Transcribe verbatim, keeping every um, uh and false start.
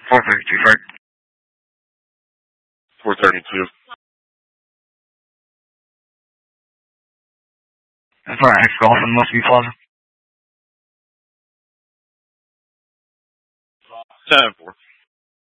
four thirty-two, right? four thirty-two. That's our ex-golf in Mosby Plaza. seven four.